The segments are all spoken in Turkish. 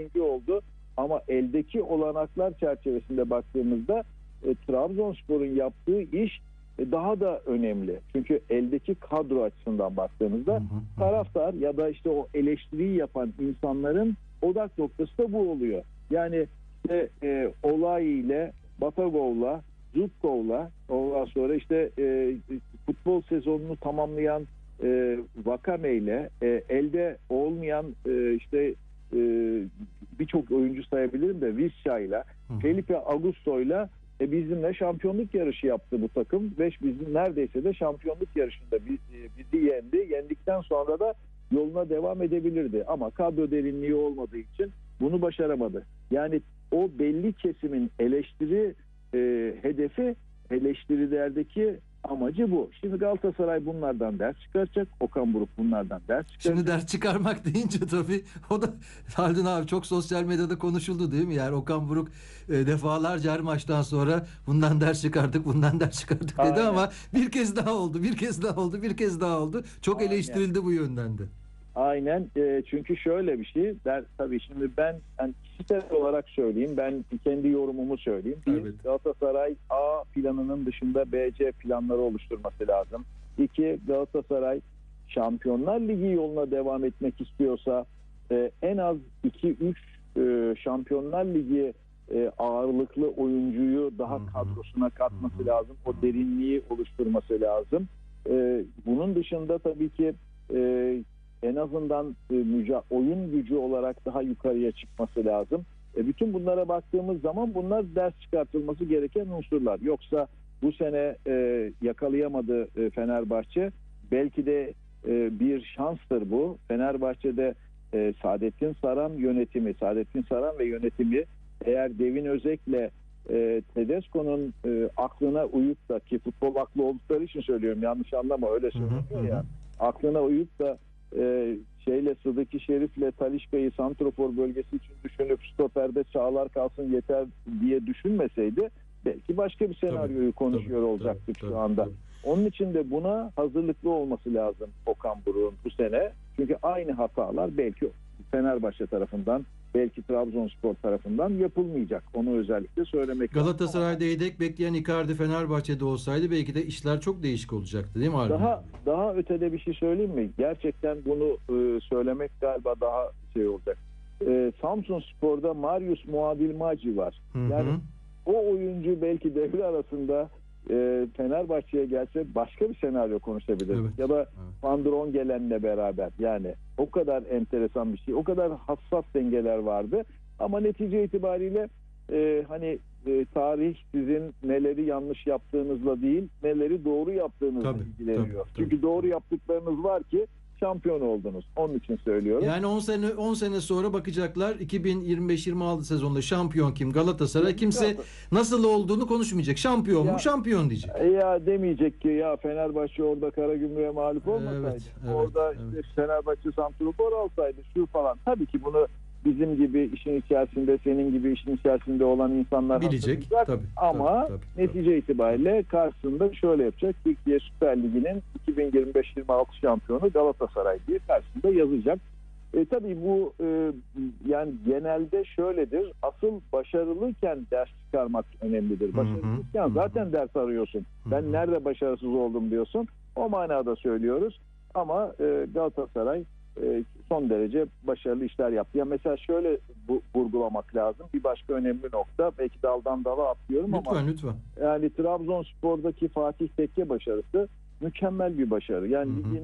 birinci oldu. Ama eldeki olanaklar çerçevesinde baktığımızda Trabzonspor'un yaptığı iş daha da önemli. Çünkü eldeki kadro açısından baktığımızda taraftar ya da işte o eleştiriyi yapan insanların odak noktası da bu oluyor. Yani işte Olay ile Batagov'la Zubkov'la ondan sonra işte futbol sezonunu tamamlayan Vakame ile elde olmayan işte birçok oyuncu sayabilirim de Visca ile Felipe Augusto ile bizimle şampiyonluk yarışı yaptı bu takım ve bizim neredeyse de şampiyonluk yarışında bizi yendi. Yendikten sonra da yoluna devam edebilirdi ama kadro derinliği olmadığı için bunu başaramadı. Yani o belli kesimin eleştiri hedefi, eleştirilerdeki amacı bu. Şimdi Galatasaray bunlardan ders çıkaracak. Okan Buruk bunlardan ders çıkaracak. Şimdi ders çıkarmak deyince tabii o da Haldun abi çok sosyal medyada konuşuldu değil mi? Yani Okan Buruk defalarca her maçtan sonra bundan ders çıkardık, bundan ders çıkardık dedi. Aynen. Ama bir kez daha oldu, bir kez daha oldu, bir kez daha oldu. Çok Aynen. Eleştirildi bu yönden de. Aynen. Çünkü şöyle bir şey. Tabii şimdi ben kişisel olarak söyleyeyim. Ben kendi yorumumu söyleyeyim. Evet. Galatasaray A planının dışında B, C planları oluşturması lazım. 2. Galatasaray Şampiyonlar Ligi yoluna devam etmek istiyorsa en az 2-3 Şampiyonlar Ligi ağırlıklı oyuncuyu daha kadrosuna katması lazım. O derinliği oluşturması lazım. Bunun dışında tabii ki en azından oyun gücü olarak daha yukarıya çıkması lazım. Bütün bunlara baktığımız zaman bunlar ders çıkartılması gereken unsurlar. Yoksa bu sene yakalayamadı Fenerbahçe. Belki de bir şanstır bu. Fenerbahçe'de Saadettin Saran ve yönetimi eğer Devin Özek'le Tedesco'nun aklına uyup da, ki futbol aklı oldukları için söylüyorum, yanlış anlama, öyle söyleniyor ya, aklına uyup da Sıdıki Şerif'le Talisca'yı santrofor bölgesi için düşünüp stoperde Çağlar kalsın yeter diye düşünmeseydi belki başka bir senaryoyu konuşuyor olacaktık şu anda. Tabii. Onun için de buna hazırlıklı olması lazım Okan Buruk'un bu sene. Çünkü aynı hatalar belki Fenerbahçe tarafından, belki Trabzonspor tarafından yapılmayacak. Onu özellikle söylemek lazım. Galatasaray'da yedek bekleyen Icardi Fenerbahçe'de olsaydı belki de işler çok değişik olacaktı değil mi abi? Daha ötede bir şey söyleyeyim mi? Gerçekten bunu söylemek galiba daha olacak. Samsunspor'da Marius Muadilmaci var. Yani o oyuncu belki devre arasında Fenerbahçe'ye gelse başka bir senaryo konuşabilir. Evet. Ya da Van Drongelen'le beraber. Yani o kadar enteresan bir şey. O kadar hassas dengeler vardı. Ama netice itibariyle tarih sizin neleri yanlış yaptığınızla değil, neleri doğru yaptığınızla ilgileniyor. Çünkü doğru yaptıklarınız var ki şampiyon oldunuz. Onun için söylüyorum. Yani 10 sene sonra bakacaklar 2025-26 sezonunda şampiyon kim? Galatasaray. Kimse nasıl olduğunu konuşmayacak. Şampiyon mu? Şampiyon diyecek. Ya demeyecek ki ya Fenerbahçe orada Karagümrük'e mağlup olmasaydı. Evet, orada işte Fenerbahçe santrafor alsaydı şu falan. Tabii ki bunu bizim gibi işin içerisinde, senin gibi işin içerisinde olan insanlar bilecek. Ama netice itibariyle karşısında şöyle yapacak. Türkiye Süper Ligi'nin 2025-26 şampiyonu Galatasaray diye karşısında yazacak. Tabii bu yani genelde şöyledir. Asıl başarılıyken ders çıkarmak önemlidir. Başarılıyken zaten ders arıyorsun. Ben nerede başarısız oldum diyorsun. O manada söylüyoruz. Ama Galatasaray son derece başarılı işler yaptı. Ya mesela şöyle vurgulamak lazım. Bir başka önemli nokta. Belki daldan dala atlıyorum ama lütfen. Yani Trabzonspor'daki Fatih Tekke başarısı mükemmel bir başarı. Yani ligin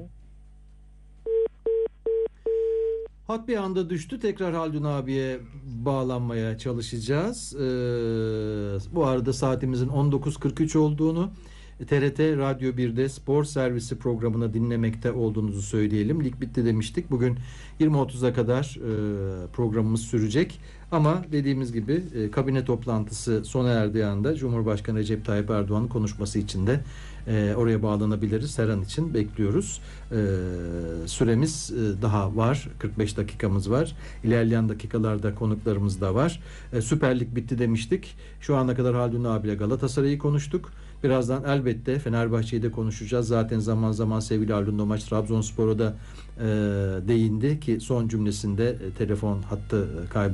hat bir anda düştü. Tekrar Haldun abiye bağlanmaya çalışacağız. Bu arada saatimizin 19.43 olduğunu, TRT Radyo 1'de spor servisi programını dinlemekte olduğunuzu söyleyelim. Lig bitti demiştik. Bugün 20.30'a kadar programımız sürecek. Ama dediğimiz gibi kabine toplantısı sona erdiği anda Cumhurbaşkanı Recep Tayyip Erdoğan'ın konuşması için de oraya bağlanabiliriz. Her an için bekliyoruz. Süremiz daha var. 45 dakikamız var. İlerleyen dakikalarda konuklarımız da var. Süper Lig bitti demiştik. Şu ana kadar Haldun abiyle Galatasaray'ı konuştuk. Birazdan elbette Fenerbahçe'yi de konuşacağız. Zaten zaman zaman sevgili Haldun Domaç Trabzonspor'a da değindi ki son cümlesinde telefon hattı